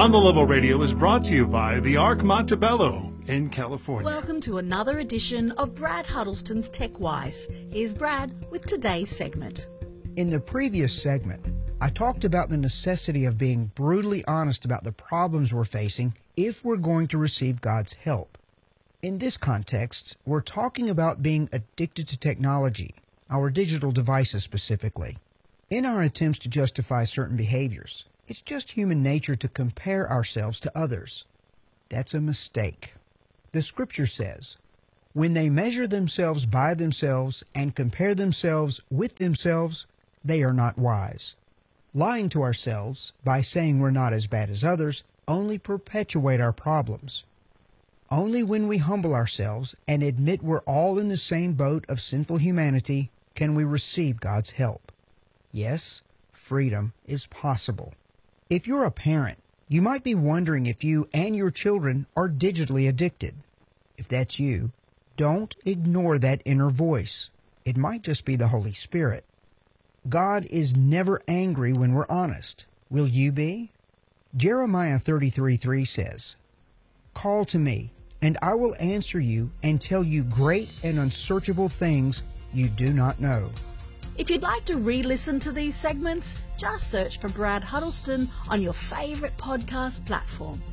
On the Level Radio is brought to you by the Arc Montebello in California. Welcome to another edition of Brad Huddleston's TechWise. Here's Brad with today's segment. In the previous segment, I talked about the necessity of being brutally honest about the problems we're facing if we're going to receive God's help. In this context, we're talking about being addicted to technology, our digital devices specifically. In our attempts to justify certain behaviors, it's just human nature to compare ourselves to others. That's a mistake. The Scripture says, when they measure themselves by themselves and compare themselves with themselves, they are not wise. Lying to ourselves by saying we're not as bad as others only perpetuate our problems. Only when we humble ourselves and admit we're all in the same boat of sinful humanity can we receive God's help. Yes, freedom is possible. If you're a parent, you might be wondering if you and your children are digitally addicted. If that's you, don't ignore that inner voice. It might just be the Holy Spirit. God is never angry when we're honest. Will you be? Jeremiah 33:3 says, "Call to me, and I will answer you and tell you great and unsearchable things you do not know." If you'd like to re-listen to these segments, just search for Brad Huddleston on your favourite podcast platform.